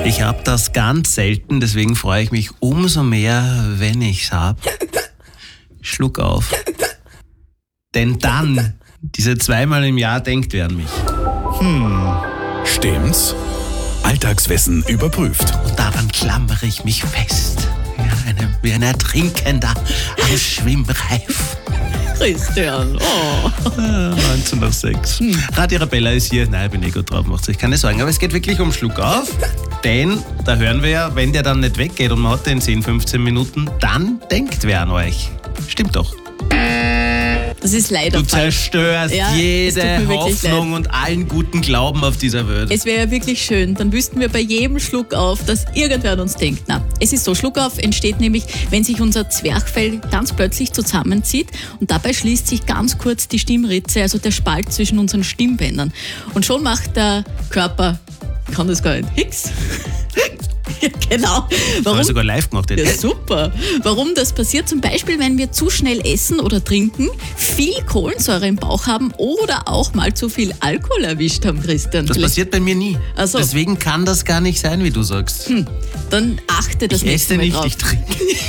Ich habe das ganz selten, deswegen freue ich mich umso mehr, wenn ich's hab. Schluck auf. Denn dann, diese 2-mal im Jahr denkt wer an mich. Stimmt's? Alltagswissen überprüft. Und daran klammere ich mich fest. Wie ein Ertrinkender am Schwimmreif. Christian, oh. 1906. Radio Arabella ist hier. Nein, ich bin gut drauf, macht's euch keine Sorgen. Aber es geht wirklich um Schluck auf. Denn, da hören wir ja, wenn der dann nicht weggeht und man hat den 10, 15 Minuten, dann denkt wer an euch. Stimmt doch. Das ist leider Du zerstörst Ja, es tut jede mir wirklich Hoffnung und allen guten Glauben auf dieser Welt. Es wäre ja wirklich schön, dann wüssten wir bei jedem Schluck auf, dass irgendwer an uns denkt. Na, es ist so, Schluck auf entsteht nämlich, wenn sich unser Zwerchfell ganz plötzlich zusammenzieht und dabei schließt sich ganz kurz die Stimmritze, also der Spalt zwischen unseren Stimmbändern. Und schon macht der Körper, kann das gar nicht, Hicks. Ja, genau. Das Warum? habe ich sogar live gemacht. Ja, super. Warum das passiert? Zum Beispiel, wenn wir zu schnell essen oder trinken, viel Kohlensäure im Bauch haben oder auch mal zu viel Alkohol erwischt haben, Christian. Das passiert bei mir nie. Ach so. Deswegen kann das gar nicht sein, wie du sagst. Dann achte das Ich nächste esse Mal nicht, drauf. ich trinke.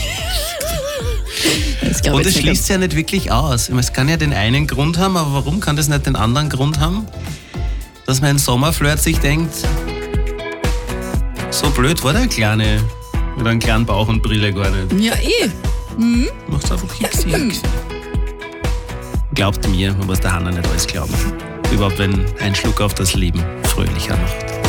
Das glaub Und ich es nicht schließt ja nicht wirklich aus. Es kann ja den einen Grund haben, aber warum kann das nicht den anderen Grund haben? Dass mein Sommerflirt sich denkt, so blöd war der Kleine mit einem kleinen Bauch und Brille gar nicht. Ja, Macht's einfach Hicks. Glaubt mir, man muss der Hanna nicht alles glauben. Überhaupt, wenn ein Schluck auf das Leben fröhlicher macht.